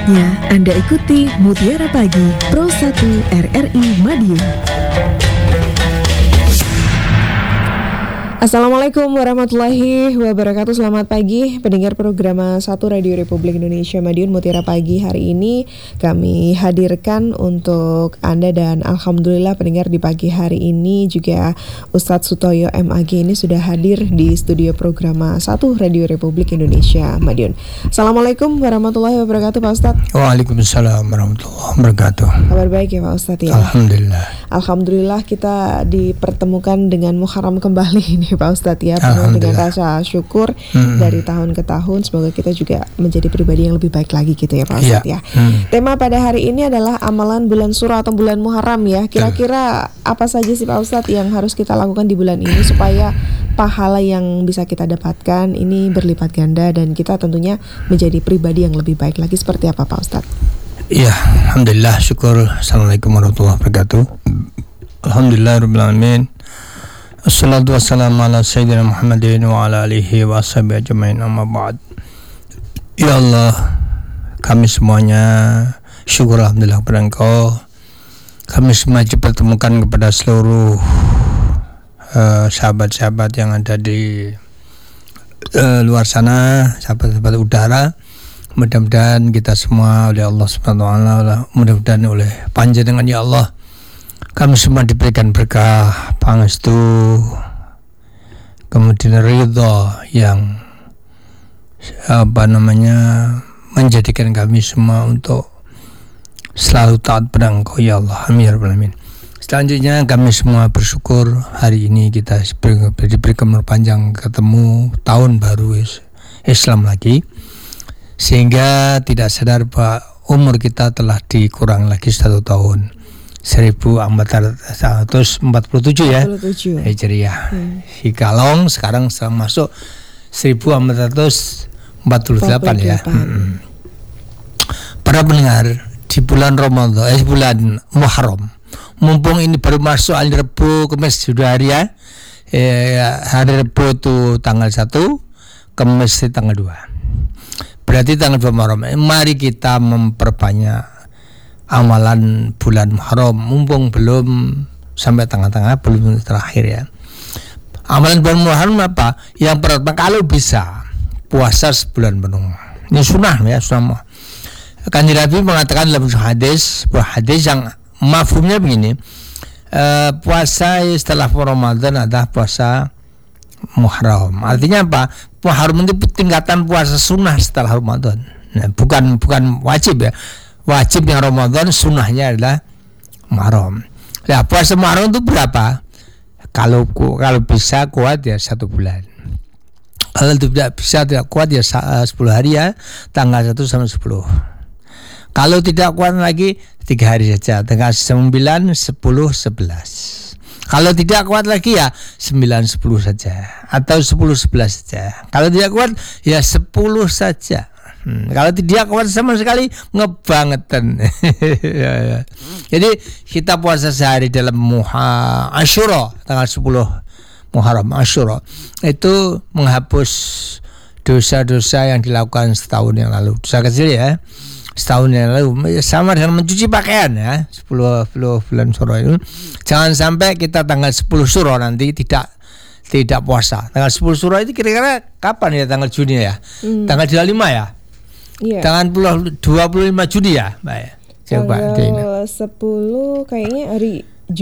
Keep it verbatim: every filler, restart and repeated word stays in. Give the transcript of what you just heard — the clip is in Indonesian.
Saatnya Anda ikuti Mutiara Pagi Pro satu R R I Madiun. Assalamualaikum warahmatullahi wabarakatuh. Selamat pagi pendengar program satu Radio Republik Indonesia Madiun Mutiara Pagi. Hari ini kami hadirkan untuk Anda dan alhamdulillah pendengar di pagi hari ini juga Ustadz Sutoyo M A G ini sudah hadir di studio program satu Radio Republik Indonesia Madiun. Assalamualaikum warahmatullahi wabarakatuh Pak Ustadz. Waalaikumsalam warahmatullahi wabarakatuh. Kabar baik ya Pak Ustadz ya? Alhamdulillah. Alhamdulillah kita dipertemukan dengan Muharram kembali ini Pak Ustadz ya, penuh dengan rasa syukur hmm. dari tahun ke tahun. Semoga kita juga menjadi pribadi yang lebih baik lagi gitu ya Pak Ustadz ya. ya. Hmm. Tema pada hari ini adalah amalan bulan Suro atau bulan Muharram ya. Kira-kira apa saja sih Pak Ustadz yang harus kita lakukan di bulan ini supaya pahala yang bisa kita dapatkan ini berlipat ganda dan kita tentunya menjadi pribadi yang lebih baik lagi. Seperti apa Pak Ustadz? Iya, alhamdulillah, syukur. Assalamualaikum warahmatullahi wabarakatuh. Alhamdulillahirabbil alamin. Assalatu wassalamu ala sayyidina Muhammadin wa ala alihi wa sahbihi ajma'in, amma ba'd. Ya Allah, kami semuanya syukur alhamdulillah kepada Engkau. Kami semua dipertemukan kepada seluruh uh, sahabat-sahabat yang ada di uh, luar sana, sahabat-sahabat udara. Mudah-mudahan kita semua oleh Allah Subhanahu wa taala, mudah-mudahan oleh panjenengan ya Allah, kami semua diberikan berkah, pangestu, kemudian ridha yang apa namanya menjadikan kami semua untuk selalu taat pada Engkau ya Allah. Amin ya rabbal alamin. Selanjutnya kami semua bersyukur hari ini kita diberikan panjang ketemu tahun baru Islam lagi, sehingga tidak sadar bahwa umur kita telah dikurang lagi satu tahun. seribu empat ratus empat puluh tujuh ya Hijriah. Hmm. Hikalong sekarang sedang masuk seribu empat ratus empat puluh delapan ya. Hmm. Para pendengar, di bulan Ramadan, eh bulan Muharram, mumpung ini baru masuk hari Rabu, Kamis sudah hari ya. Eh, hari Rabu itu tanggal satu, Kamis itu tanggal dua. Berarti tanggal dua Muharram. Mari kita memperbanyak amalan bulan Muharram, mumpung belum sampai tengah-tengah, belum terakhir ya. Amalan bulan Muharram apa? Yang pertama, kalau bisa puasa sebulan penuh. Ini sunnah ya, sunnah. Kanjeng Nabi mengatakan dalam hadis, sebuah hadis yang mafhumnya begini, uh, puasa setelah Ramadan adalah puasa Muharram. Artinya apa? Muharram itu tingkatan puasa sunnah setelah Ramadan. Nah, bukan bukan wajib ya. Wajibnya Ramadan, sunnahnya adalah Muharram. Nah, puasa Muharram itu berapa? Kalau kalau bisa kuat ya satu bulan. Kalau tidak bisa tidak kuat ya sepuluh hari ya, tanggal satu sampai sepuluh. Kalau tidak kuat lagi tiga hari saja, tanggal sembilan, sepuluh, sebelas. Kalau tidak kuat lagi ya sembilan, sepuluh saja, atau sepuluh, sebelas saja. Kalau tidak kuat ya sepuluh saja. Hmm, kalau tidak kuat sama sekali ngebangetan. ya, ya. Jadi kita puasa sehari dalam Muha Asyura tanggal sepuluh Muharram Asyura itu menghapus dosa-dosa yang dilakukan setahun yang lalu. Dosa kecil ya. Setahun yang lalu sama dengan mencuci pakaian ya. sepuluh, sepuluh bulan Syuro itu. Jangan sampai kita tanggal sepuluh Syuro nanti tidak tidak puasa. Tanggal sepuluh Syuro itu kira-kira kapan ya, tanggal Juni ya? Hmm. Tanggal dua puluh lima ya? Iya. Tanggal dua puluh lima Juni ya, Mbak. Coba tanggal sepuluh kayaknya hari